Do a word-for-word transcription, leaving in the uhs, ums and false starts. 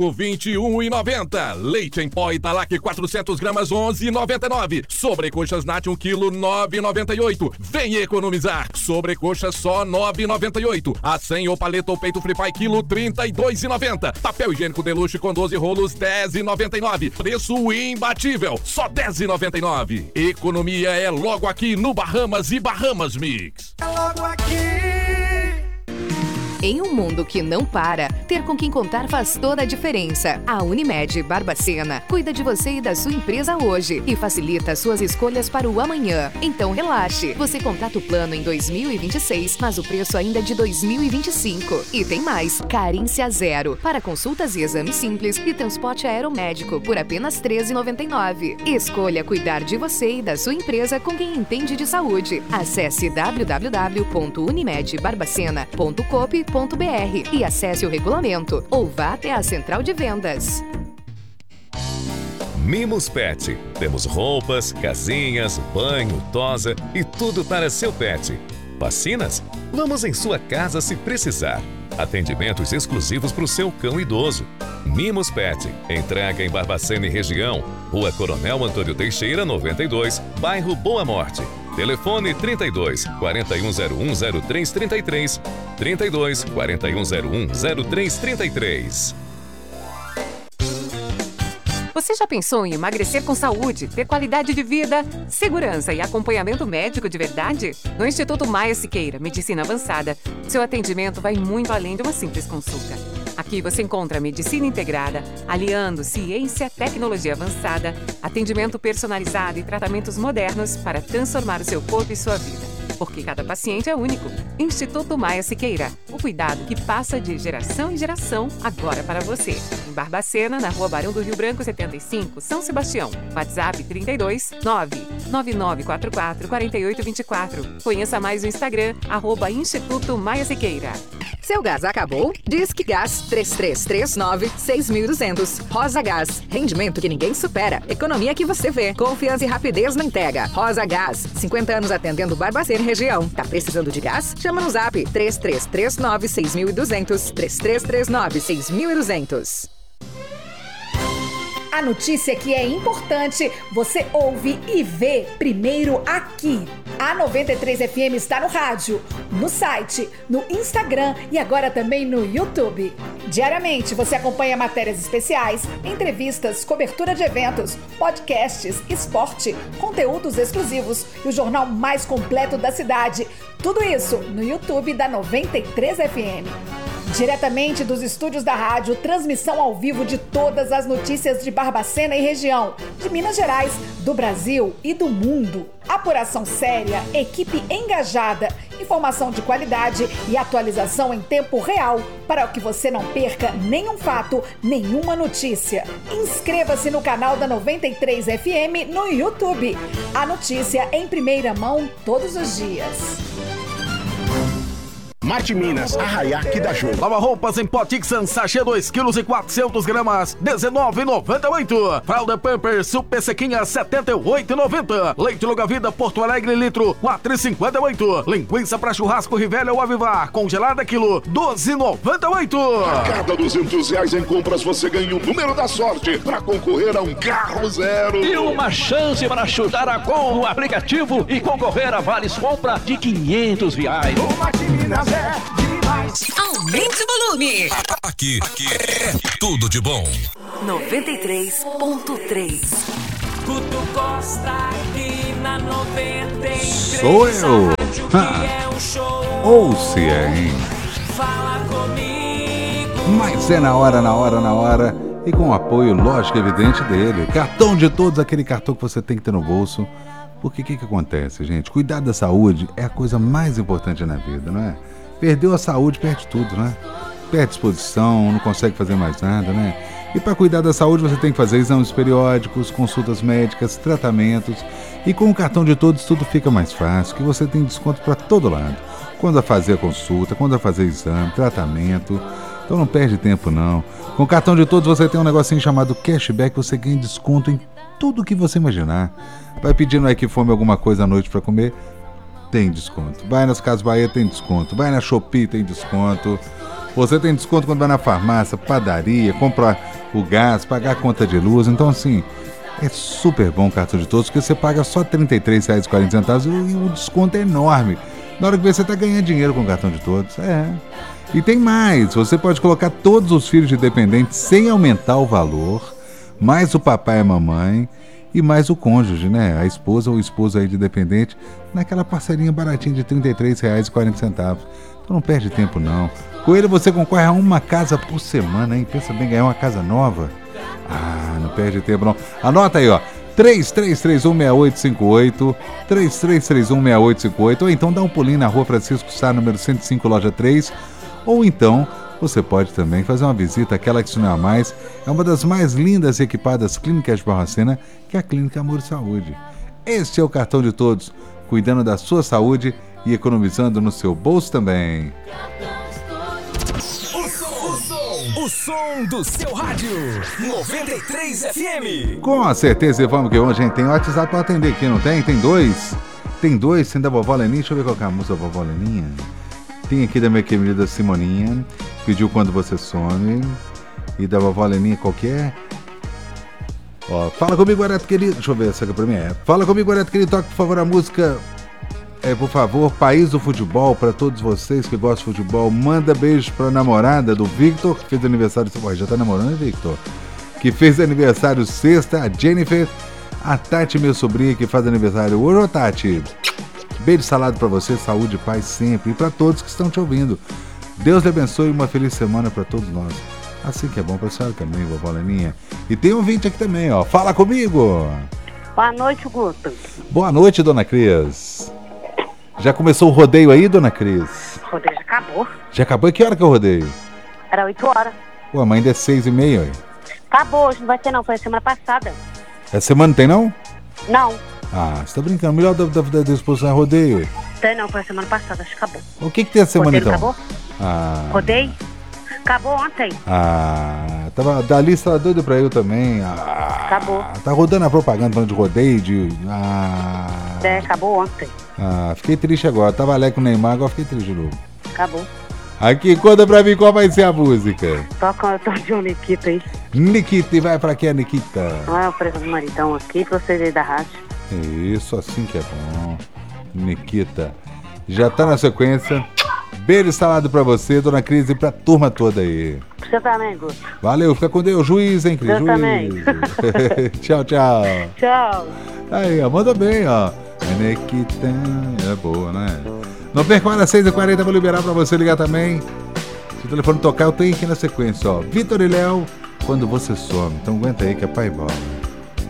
vinte e um e noventa. Leite em pó Italac quatrocentos gramas onze e noventa e nove. Sobrecoxas Nat um quilo nove e noventa e oito. Vem economizar. Sobrecoxa só nove e noventa e oito. A cem ou paleta ou peito Free Pie quilo trinta e dois e noventa. Papel higiênico Deluxe com doze rolos dez e noventa e nove. Preço imbatível, só dez e noventa e nove. Economia é logo aqui no Bahamas e Bahamas Mix. É logo aqui. Em um mundo que não para, ter com quem contar faz toda a diferença. A Unimed Barbacena cuida de você e da sua empresa hoje e facilita suas escolhas para o amanhã. Então relaxe, você contrata o plano em dois mil e vinte e seis, mas o preço ainda é de dois mil e vinte e cinco. E tem mais, carência zero, para consultas e exames simples e transporte aeromédico por apenas treze reais e noventa e nove centavos. Escolha cuidar de você e da sua empresa com quem entende de saúde. Acesse w w w ponto unimed barbacena ponto coop ponto b r e acesse o regulamento ou vá até a central de vendas. Mimos Pet. Temos roupas, casinhas, banho, tosa e tudo para seu pet. Vacinas? Vamos em sua casa se precisar. Atendimentos exclusivos para o seu cão idoso. Mimos Pet. Entrega em Barbacena e região. Rua Coronel Antônio Teixeira, noventa e dois, bairro Boa Morte. Telefone trinta e dois, quarenta e um zero um, zero três trinta e três. trinta e dois, quarenta e um zero um, zero três trinta e três. Você já pensou em emagrecer com saúde, ter qualidade de vida, segurança e acompanhamento médico de verdade? No Instituto Maia Siqueira, Medicina Avançada, seu atendimento vai muito além de uma simples consulta. Aqui você encontra medicina integrada, aliando ciência, tecnologia avançada, atendimento personalizado e tratamentos modernos para transformar o seu corpo e sua vida. Porque cada paciente é único. Instituto Maia Siqueira. O cuidado que passa de geração em geração, agora para você. Em Barbacena, na Rua Barão do Rio Branco, setenta e cinco, São Sebastião. WhatsApp trinta e dois, nove nove nove quatro quatro, quatro oito dois quatro. Conheça mais no Instagram, arroba Instituto Maia Siqueira. Seu gás acabou? Disque Gás três três três nove, seis dois zero zero. Rosa Gás. Rendimento que ninguém supera. Economia que você vê. Confiança e rapidez na entrega. Rosa Gás. cinquenta anos atendendo Barbacena e região. Tá precisando de gás? Chama no zap três três três nove, seis dois zero zero. três três três nove, seis dois zero zero. A notícia que é importante, você ouve e vê primeiro aqui. A noventa e três F M está no rádio, no site, no Instagram e agora também no YouTube. Diariamente você acompanha matérias especiais, entrevistas, cobertura de eventos, podcasts, esporte, conteúdos exclusivos e o jornal mais completo da cidade. Tudo isso no YouTube da noventa e três F M. Diretamente dos estúdios da rádio, transmissão ao vivo de todas as notícias de Barbacena e região, de Minas Gerais, do Brasil e do mundo. Apuração séria, equipe engajada, informação de qualidade e atualização em tempo real para que você não perca nenhum fato, nenhuma notícia. Inscreva-se no canal da noventa e três F M no YouTube. A notícia em primeira mão todos os dias. Mate Minas, Arraiaque da Ju. Lava roupas em pó Tixan, sachê dois quilos e quatrocentas gramas, dezenove reais e noventa e oito centavos. Fralda Pampers Super Sequinha, setenta e oito reais e noventa centavos. Leite Longa Vida Porto Alegre, litro, quatro reais e cinquenta e oito centavos. Linguiça para churrasco Rivelli ou Avivar, congelada quilo, doze reais e noventa e oito centavos. A cada duzentos reais em compras você ganha o número da sorte para concorrer a um carro zero. E uma chance para chutar a com o aplicativo e concorrer a vales compra de quinhentos reais. O Mate Minas é demais. Aumente o volume. Aqui, aqui é tudo de bom. noventa e três ponto três. Guto Costa aqui na noventa e três. Sou eu. Ah. É um show. Ou se é, hein? Fala comigo. Mas é na hora, na hora, na hora. E com o apoio, lógico, evidente dele. Cartão de todos, aquele cartão que você tem que ter no bolso. Porque o que, que acontece, gente? Cuidar da saúde é a coisa mais importante na vida, não é? Perdeu a saúde, perde tudo, né? Perde disposição, não consegue fazer mais nada, né? E para cuidar da saúde você tem que fazer exames periódicos, consultas médicas, tratamentos. E com o cartão de todos tudo fica mais fácil, que você tem desconto para todo lado. Quando a fazer a consulta, quando a fazer exame, tratamento. Então não perde tempo não. Com o cartão de todos você tem um negocinho chamado cashback, você ganha desconto em tudo que você imaginar. Vai pedir no Equifome alguma coisa à noite para comer? Tem desconto. Vai nas Casas Bahia, tem desconto. Vai na Shopee, tem desconto. Você tem desconto quando vai na farmácia, padaria, comprar o gás, pagar a conta de luz. Então, assim, é super bom o cartão de todos, porque você paga só trinta e três reais e quarenta centavos e o desconto é enorme. Na hora que você está ganhando dinheiro com o cartão de todos. É. E tem mais, você pode colocar todos os filhos de dependentes sem aumentar o valor, mais o papai e a mamãe e mais o cônjuge, né? A esposa ou o esposo aí de dependente, naquela parcelinha baratinha de trinta e três reais e quarenta centavos. Então não perde tempo não. Com ele você concorre a uma casa por semana, hein? Pensa bem, ganhar uma casa nova. Ah, não perde tempo não. Anota aí, ó. três três três um seis oito cinco oito, três três três um seis oito cinco oito, ou então dá um pulinho na rua Francisco Sá, número cento e cinco, loja três, ou então você pode também fazer uma visita àquela que se não é mais, é uma das mais lindas e equipadas clínicas de Barbacena, que é a Clínica Amor e Saúde. Este é o cartão de todos, cuidando da sua saúde e economizando no seu bolso também. O som, o som, o som do seu rádio, noventa e três F M. Com certeza, vamos que hoje a gente tem WhatsApp para atender aqui, não tem? Tem dois? Tem dois, tem da vovó Leninha, deixa eu ver qual que é a música da vovó Leninha. Tem aqui da minha querida Simoninha, pediu Quando Você Some, e da vovó Leninha qual que é? Ó, fala comigo, Areto querido, deixa eu ver essa aqui pra mim é. Fala comigo, Areto querido, toca por favor a música, é, por favor, País do Futebol, pra todos vocês que gostam de futebol. Manda beijos pra namorada do Victor, que fez aniversário, Pô, já tá namorando, Victor? Que fez aniversário sexta, a Jennifer, a Tati, minha sobrinha, que faz aniversário hoje. Ô Tati, beijo salado pra você, saúde e paz sempre, e pra todos que estão te ouvindo. Deus lhe abençoe e uma feliz semana pra todos nós. Assim que é bom pra senhora também, vovó Leninha. E tem um ouvinte aqui também, ó. Fala comigo! Boa noite, Guto. Boa noite, dona Cris. Já começou o rodeio aí, dona Cris? O rodeio já acabou. Já acabou? E que hora que é o rodeio? Era oito horas. Pô, mas ainda é seis e meia, aí. Acabou, hoje não vai ter não, foi a semana passada. Essa semana não tem não? Não. Ah, você tá brincando. Melhor da, da, da disposição é rodeio. Tem não, foi a semana passada, acho que acabou. O que que tem a semana rodeio então? Acabou? Ah. Rodeio? Acabou ontem. Ah, tava, da lista doido pra eu também. Ah, acabou. Tá rodando a propaganda falando de rodeio, de... Ah, é, acabou ontem. Ah, fiquei triste agora. Tava alegre com o Neymar, agora fiquei triste de novo. Acabou. Aqui, conta pra mim qual vai ser a música. Toca, tô de um Nikita aí. Nikita, e vai pra quê, Nikita? Ah, o preço do maridão aqui, pra vocês aí da rádio. Isso, assim que é bom. Nikita. Já tá na sequência. Beijo salado pra você, dona Cris, e pra turma toda aí. Você também, Guto. Valeu, fica com Deus. Juiz, hein, Cris? Eu Juiz. também. Tchau, tchau. Tchau. Aí, ó, manda bem, ó. Nikita, é boa, né? Não perca a hora, seis e quarenta, vou liberar pra você ligar também. Se o telefone tocar, eu tenho aqui na sequência, ó. Vitor e Léo, Quando Você Some. Então aguenta aí que é pai bola.